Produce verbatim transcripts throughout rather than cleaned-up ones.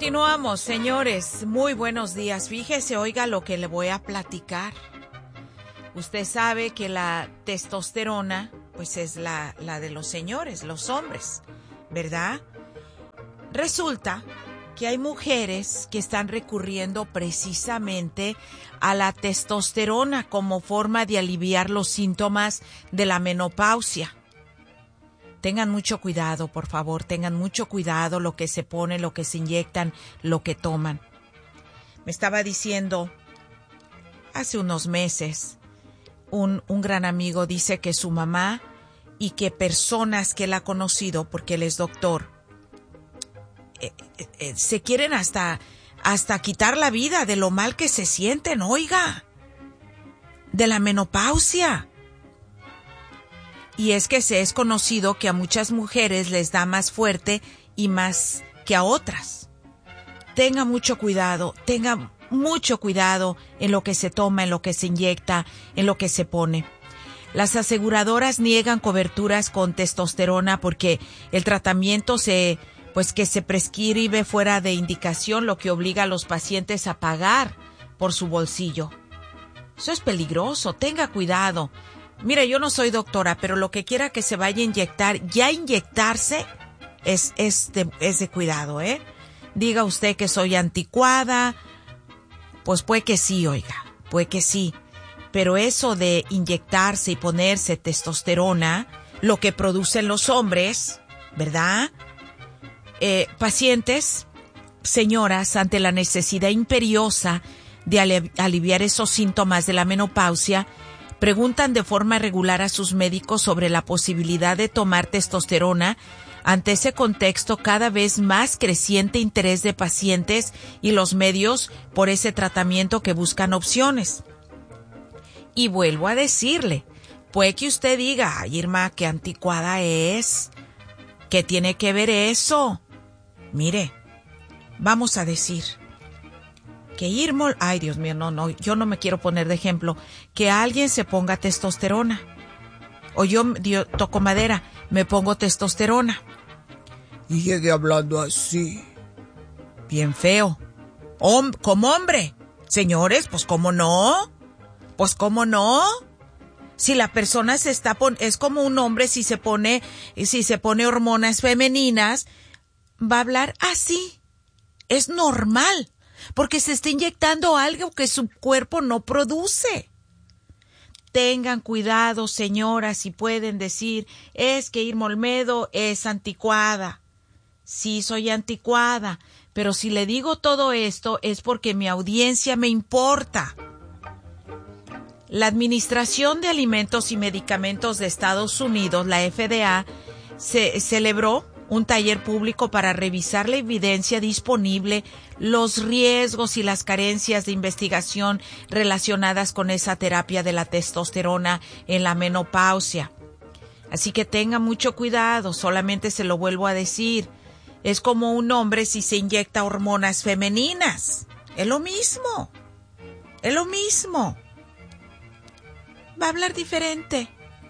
Continuamos, señores. Muy buenos días. Fíjese, oiga lo que le voy a platicar. Usted sabe que la testosterona, pues es la, la de los señores, los hombres, ¿verdad? Resulta que hay mujeres que están recurriendo precisamente a la testosterona como forma de aliviar los síntomas de la menopausia. Tengan mucho cuidado, por favor, tengan mucho cuidado lo que se pone, lo que se inyectan, lo que toman. Me estaba diciendo hace unos meses, un, un gran amigo dice que su mamá y que personas que él ha conocido, porque él es doctor, eh, eh, eh, se quieren hasta, hasta quitar la vida de lo mal que se sienten, oiga, de la menopausia. Y es que se es conocido que a muchas mujeres les da más fuerte y más que a otras. Tenga mucho cuidado, tenga mucho cuidado en lo que se toma, en lo que se inyecta, en lo que se pone. Las aseguradoras niegan coberturas con testosterona porque el tratamiento se, pues que se prescribe fuera de indicación, lo que obliga a los pacientes a pagar por su bolsillo. Eso es peligroso, tenga cuidado. Mire, yo no soy doctora, pero lo que quiera que se vaya a inyectar, ya inyectarse es, es, de, es de cuidado, ¿eh? Diga usted que soy anticuada, pues puede que sí, oiga, puede que sí. Pero eso de inyectarse y ponerse testosterona, lo que producen los hombres, ¿verdad? Eh, pacientes, señoras, ante la necesidad imperiosa de ali- aliviar esos síntomas de la menopausia, preguntan de forma regular a sus médicos sobre la posibilidad de tomar testosterona ante ese contexto cada vez más creciente interés de pacientes y los medios por ese tratamiento que buscan opciones. Y vuelvo a decirle, puede que usted diga, ay Irma, qué anticuada es, ¿qué tiene que ver eso? Mire, vamos a decir que Irma, ay Dios mío, no, no, yo no me quiero poner de ejemplo, que alguien se ponga testosterona, o yo, yo toco madera, me pongo testosterona. Y llegué hablando así. Bien feo. Hom- como hombre. Señores, pues cómo no, pues cómo no. Si la persona se está pon- es como un hombre si se pone, si se pone hormonas femeninas, va a hablar así. Es normal. Porque se está inyectando algo que su cuerpo no produce. Tengan cuidado, señoras, si pueden decir, es que Irma Olmedo es anticuada. Sí, soy anticuada, pero si le digo todo esto es porque mi audiencia me importa. La Administración de Alimentos y Medicamentos de Estados Unidos, la F D A, se celebró un taller público para revisar la evidencia disponible, los riesgos y las carencias de investigación relacionadas con esa terapia de la testosterona en la menopausia. Así que tenga mucho cuidado, solamente se lo vuelvo a decir. Es como un hombre si se inyecta hormonas femeninas. Es lo mismo. Es lo mismo. Va a hablar diferente.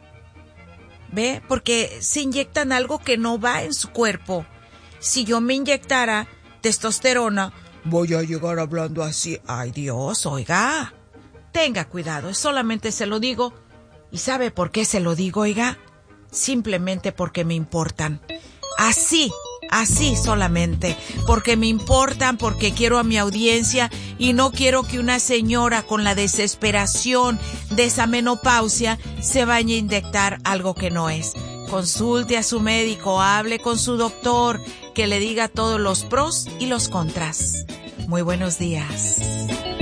¿Ve? Porque se inyectan algo que no va en su cuerpo. Si yo me inyectara testosterona, voy a llegar hablando así. Ay Dios, oiga. Tenga cuidado, solamente se lo digo. ¿Y sabe por qué se lo digo, oiga? Simplemente porque me importan. Así, así solamente. Porque me importan, porque quiero a mi audiencia y no quiero que una señora con la desesperación de esa menopausia se vaya a inyectar algo que no es. Consulte a su médico, hable con su doctor, que le diga todos los pros y los contras. Muy buenos días.